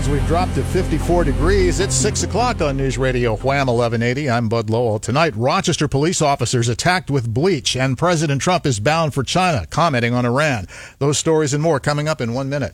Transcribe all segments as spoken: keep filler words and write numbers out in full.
clouds. We've dropped to fifty-four degrees. It's six o'clock on News Radio Wham eleven eighty. I'm Bud Lowell. Tonight, Rochester police officers attacked with bleach, and President Trump is bound for China, commenting on Iran. Those stories and more coming up in one minute.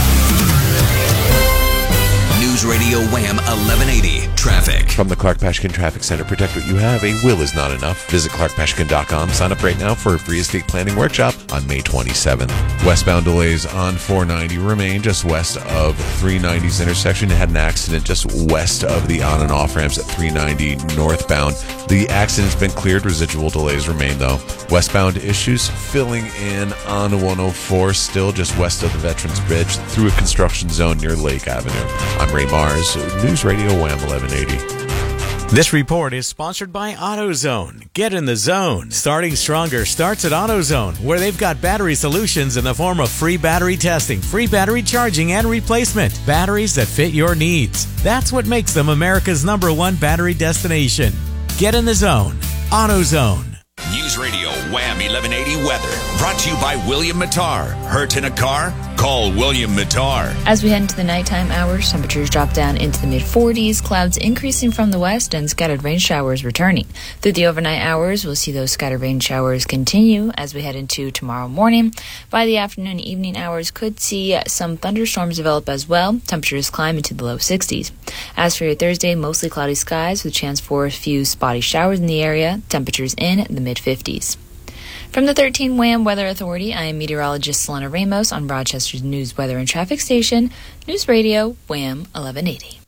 News Radio Wham eleven eighty. Traffic. From the Clark Pashkin Traffic Center, protect what you have. A will is not enough. Visit clark pashkin dot com. Sign up right now for a free estate planning workshop on May twenty-seventh. Westbound delays on four ninety remain just west of three ninety's intersection. It had an accident just west of the on and off ramps at three ninety northbound. The accident's been cleared. Residual delays remain, though. Westbound issues filling in on one oh four, still just west of the Veterans Bridge through a construction zone near Lake Avenue. I'm Ray Mars, News Radio Wham eleven eighty. This report is sponsored by AutoZone. Get in the zone. Starting stronger starts at AutoZone, where they've got battery solutions in the form of free battery testing, free battery charging, and replacement. Batteries that fit your needs. That's what makes them America's number one battery destination. Get in the zone. AutoZone. News Radio Wham eleven eighty weather. Brought to you by William Mattar. Hurt in a car? Call William Mattar. As we head into the nighttime hours, temperatures drop down into the mid forties, clouds increasing from the west, and scattered rain showers returning. Through the overnight hours, we'll see those scattered rain showers continue as we head into tomorrow morning. By the afternoon and evening hours, could see some thunderstorms develop as well. Temperatures climb into the low sixties. As for your Thursday, mostly cloudy skies with a chance for a few spotty showers in the area. Temperatures in the mid fifties. From the thirteen Wham Weather Authority, I am meteorologist Selena Ramos on Rochester's News, Weather, and Traffic Station, News Radio Wham eleven eighty.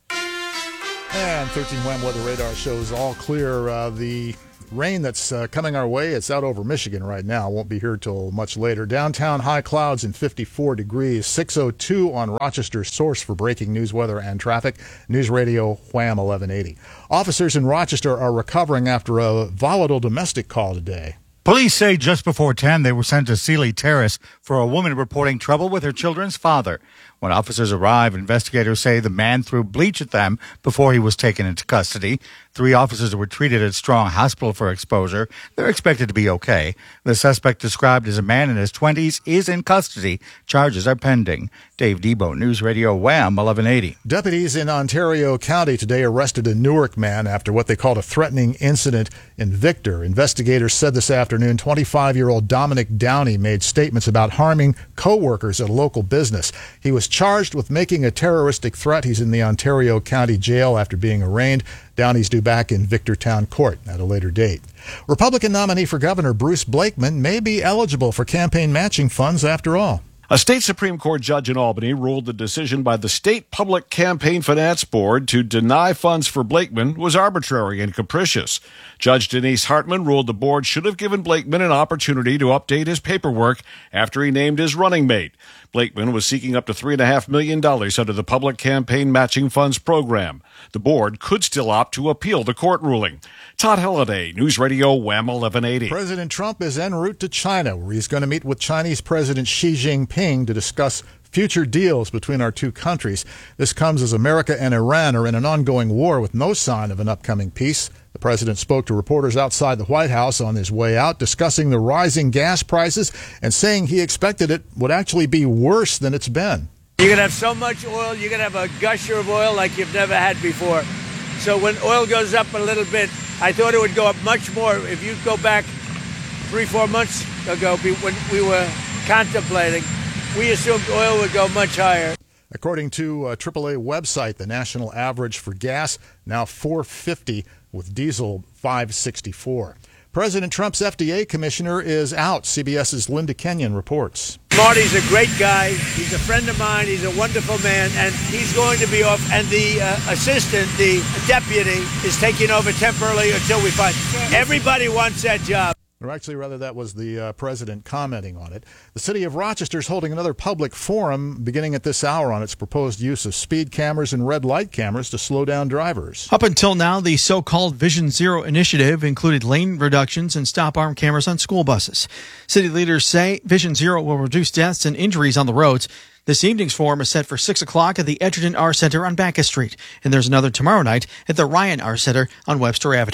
And thirteen Wham Weather Radar shows all clear. Uh, the rain that's uh, coming our way, it's out over Michigan right now. Won't be here till much later. Downtown, high clouds and fifty-four degrees. six oh two on Rochester's source for breaking news, weather, and traffic. News Radio Wham eleven eighty. Officers in Rochester are recovering after a volatile domestic call today. Police say just before ten, they were sent to Sealy Terrace for a woman reporting trouble with her children's father. When officers arrive, investigators say the man threw bleach at them before he was taken into custody. Three officers were treated at Strong Hospital for exposure. They're expected to be okay. The suspect, described as a man in his twenties, is in custody. Charges are pending. Dave Debo, News Radio Wham eleven eighty. Deputies in Ontario County today arrested a Newark man after what they called a threatening incident in Victor. Investigators said this afternoon twenty-five-year-old Dominic Downey made statements about harming co-workers at a local business. He was charged with making a terroristic threat. He's in the Ontario County Jail after being arraigned. Downey's due back in Victortown Court at a later date. Republican nominee for governor Bruce Blakeman may be eligible for campaign matching funds after all. A state Supreme Court judge in Albany ruled the decision by the State Public Campaign Finance Board to deny funds for Blakeman was arbitrary and capricious. Judge Denise Hartman ruled the board should have given Blakeman an opportunity to update his paperwork after he named his running mate. Blakeman was seeking up to three point five million dollars under the Public Campaign Matching Funds program. The board could still opt to appeal the court ruling. Todd Halliday, News Radio Wham eleven eighty. President Trump is en route to China, where he's going to meet with Chinese President Xi Jinping to discuss future deals between our two countries. This comes as America and Iran are in an ongoing war with no sign of an upcoming peace. The president spoke to reporters outside the White House on his way out, discussing the rising gas prices and saying he expected it would actually be worse than it's been. You're going to have so much oil, you're going to have a gusher of oil like you've never had before. So when oil goes up a little bit, I thought it would go up much more. If you go back three, four months ago when we were contemplating, we assumed oil would go much higher. According to a triple A website, the national average for gas now four fifty, with diesel five sixty-four. President Trump's F D A commissioner is out. CBS's Linda Kenyon reports. Marty's a great guy. He's a friend of mine. He's a wonderful man, and he's going to be off. And the uh, assistant, the deputy, is taking over temporarily until we find. Everybody wants that job. Or actually, rather, that was the uh, president commenting on it. The city of Rochester is holding another public forum beginning at this hour on its proposed use of speed cameras and red light cameras to slow down drivers. Up until now, the so-called Vision Zero initiative included lane reductions and stop-arm cameras on school buses. City leaders say Vision Zero will reduce deaths and injuries on the roads. This evening's forum is set for six o'clock at the Edgerton R Center on Bacchus Street, and there's another tomorrow night at the Ryan R Center on Webster Avenue.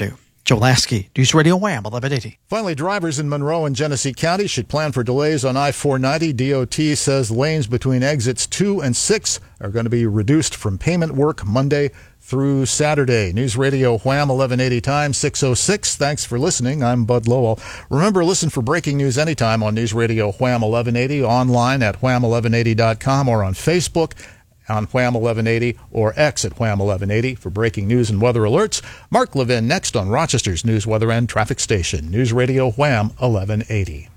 Joe Lasky, News Radio Wham, eleven eighty. Finally, drivers in Monroe and Genesee County should plan for delays on I four ninety. D O T says lanes between exits two and six are going to be reduced from payment work Monday through Saturday. News Radio Wham, eleven eighty time, six oh six. Thanks for listening. I'm Bud Lowell. Remember, listen for breaking news anytime on News Radio Wham eleven eighty, online at wham eleven eighty dot com, or on Facebook on Wham eleven eighty, or X at Wham eleven eighty for breaking news and weather alerts. Mark Levin next on Rochester's News, Weather, and Traffic Station. News Radio Wham eleven eighty.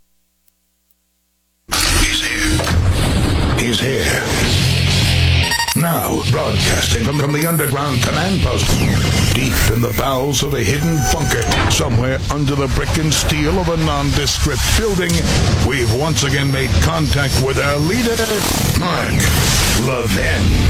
He's here. He's here. Now, broadcasting from, from the underground command post, deep in the bowels of a hidden bunker, somewhere under the brick and steel of a nondescript building, we've once again made contact with our leader, Mark Levin.